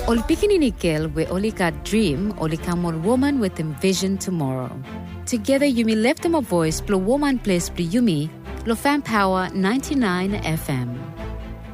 Ol pikininikil we only got dream, only come on woman with envision tomorrow. Together you may lift them a voice, blow woman place, blow yumi, lo fan power 99 FM.